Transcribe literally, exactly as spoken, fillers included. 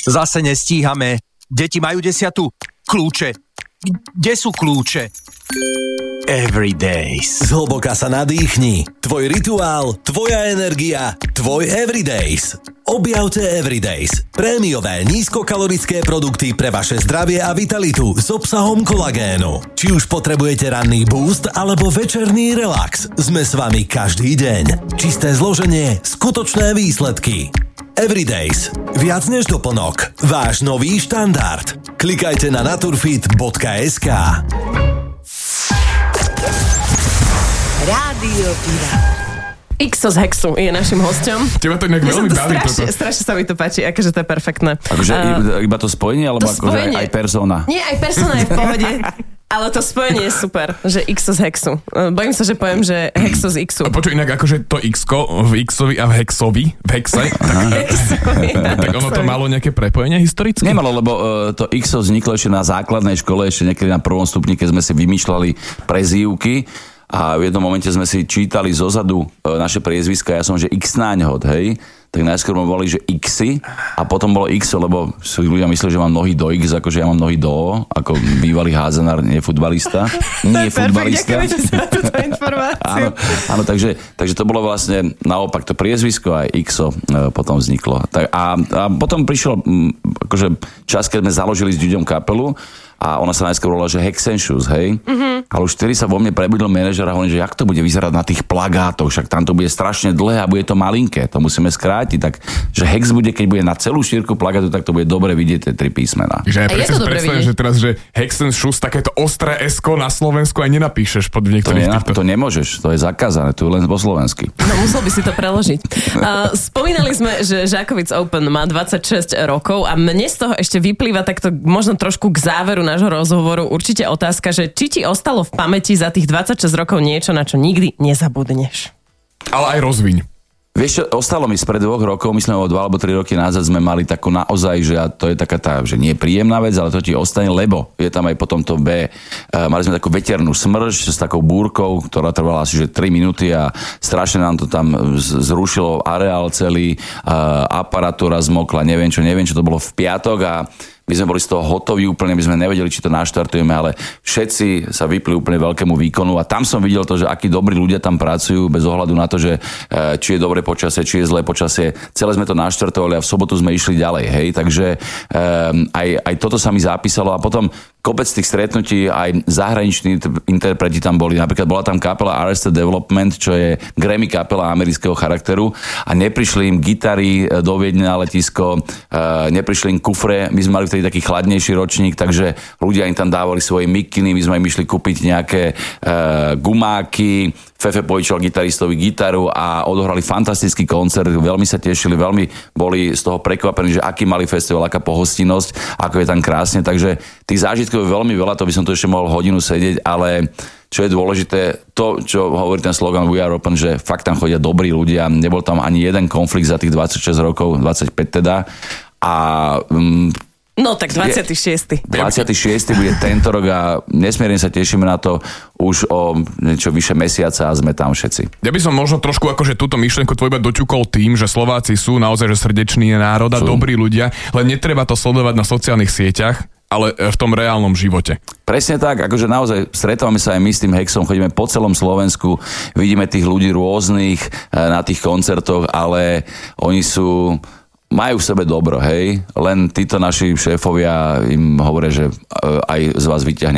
Zase nestíhame. Deti majú desiatu. Kľúče. Kde sú kľúče? Everydays. Zhlboka sa nadýchni. Tvoj rituál, tvoja energia, tvoj Everydays. Objavte Everydays. Prémiové nízkokalorické produkty pre vaše zdravie a vitalitu s obsahom kolagénu. Či už potrebujete ranný boost alebo večerný relax, sme s vami každý deň. Čisté zloženie, skutočné výsledky. Everydays. Viac než doplnok. Váš nový štandard. Klikajte na naturfit bodka es ká. Rádio Pirát. Xo z Hexu je našim hosťom. Teba to inak veľmi baví toto. Strašne sa mi to páči, akože to je perfektné. Akože uh, iba to spojenie, alebo to akože spojenie. aj persona? Nie, aj persona je v pohode. Ale to spojenie je super, že Xo z Hexu. Bojím sa, že poviem, že Hexo z Xu. Počuj, inak akože to X-ko v Xovi a v Hexovi, v Hexe, tak, tak ono to malo nejaké prepojenie historické? Nemalo, lebo uh, to Xo vzniklo ešte na základnej škole, ešte niekedy na prvom stupni, keď sme si vymýšľali prezývky. A v jednom momente sme si čítali zozadu e, naše priezviska, ja som, že X-náňhod, hej, tak najskôr ma volali, že Xy a potom bolo Xo, lebo si ľudia mysleli, že mám nohy do X, akože ja mám nohy do O, ako bývalý házanár, nie futbalista. Nie futbalista. Ďakujem za túto informáciu. Áno, áno takže, takže to bolo vlastne naopak, to priezvisko aj Xo e, potom vzniklo. Tak, a, a potom prišiel m, akože čas, keď sme založili s Ďuďom kapelu, a ona sa najskôr volala, že Hexenšus, hej? Mm-hmm. Ale už vtedy sa vo mne prebudil manažer a hovorí, že jak to bude vyzerať na tých plagátoch, však tam to bude strašne dlhé a bude to malinké, to musíme skrátiť, tak že Hex bude, keď bude na celú šírku plagátu, tak to bude dobre vidieť tie tri písmená. Že ja presne predstavím, že teraz, že Hexenšus, takéto ostré esko na Slovensku aj nenapíšeš pod niektorých to, týchto. To nemôžeš, to je zakázané, to je len po slovensky. No musel by si to preložiť. Uh, spomínali sme, že Žákovic Open má dvadsaťšesť rokov a mne z toho ešte vyplýva takto možno trošku k záveru nášho rozhovoru určite otázka, že či ti ostalo v pamäti za tých dvadsaťšesť rokov niečo, na čo nikdy nezabudneš. Ale aj rozviň. Vieš čo, ostalo mi spred dvoch rokov, myslím o dva alebo tri roky nazad sme mali takú naozaj, že a to je taká tá, že nie príjemná vec, ale to ti ostane, lebo je tam aj potom to B. Uh, mali sme takú veternú smrž s takou búrkou, ktorá trvala asi že tri minúty a strašne nám to tam zrušilo areál celý, uh, aparatúra zmokla, neviem čo, neviem čo, to bolo v piatok a my sme boli z toho hotoví úplne, my sme nevedeli, či to naštartujeme, ale všetci sa vypli úplne veľkému výkonu a tam som videl to, že akí dobrí ľudia tam pracujú bez ohľadu na to, že či je dobré počasie, či je zlé počasie. Celé sme to naštartovali a v sobotu sme išli ďalej, hej, takže um, aj, aj toto sa mi zapísalo a potom kopec tých stretnutí, aj zahraniční interpreti tam boli. Napríklad bola tam kapela Arrested Development, čo je Grammy kapela amerického charakteru a neprišli im gitary do Viedne na letisko, neprišli im kufre, my sme mali vtedy taký chladnejší ročník, takže ľudia im tam dávali svoje mikiny, my sme im išli kúpiť nejaké gumáky, Fefe požičal gitaristovi gitaru a odohrali fantastický koncert, veľmi sa tešili, veľmi boli z toho prekvapení, že aký malý festival, aká pohostinnosť, ako je tam krásne, takže tých zážitkov je veľmi veľa, to by som tu ešte mohol hodinu sedieť, ale čo je dôležité, to, čo hovorí ten slogan We Are Open, že fakt tam chodia dobrí ľudia, nebol tam ani jeden konflikt za tých dvadsaťšesť rokov, dvadsaťpäť teda a um, no tak dvadsiaty šiesty dvadsiaty šiesty bude tento rok a nesmierne sa tešíme na to už o niečo vyše mesiaca a sme tam všetci. Ja by som možno trošku akože túto myšlienku tvojba doťukol tým, že Slováci sú naozaj že srdeční národ a dobrí ľudia, len netreba to sledovať na sociálnych sieťach, ale v tom reálnom živote. Presne tak, akože naozaj stretávame sa aj my s tým Hexom, chodíme po celom Slovensku, vidíme tých ľudí rôznych na tých koncertoch, ale oni sú majú v sebe dobro, hej, len títo naši šéfovia im hovoria, že aj z vás vyťahne